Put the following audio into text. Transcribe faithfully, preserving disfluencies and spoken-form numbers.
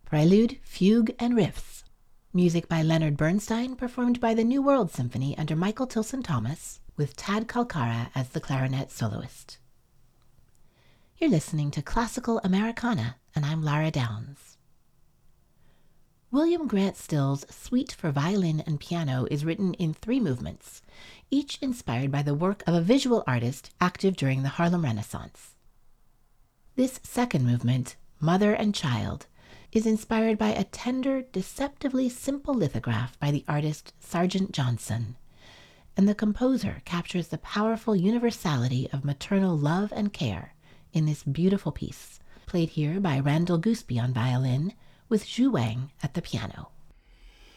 Prelude, Fugue, and Riffs. Music by Leonard Bernstein, performed by the New World Symphony under Michael Tilson Thomas, with Tad Kalkara as the clarinet soloist. You're listening to Classical Americana, and I'm Lara Downs. William Grant Still's Suite for Violin and Piano is written in three movements, each inspired by the work of a visual artist active during the Harlem Renaissance. This second movement, Mother and Child, is inspired by a tender, deceptively simple lithograph by the artist Sargent Johnson, and the composer captures the powerful universality of maternal love and care in this beautiful piece, played here by Randall Gooseby on violin, with Zhu Wang at the piano.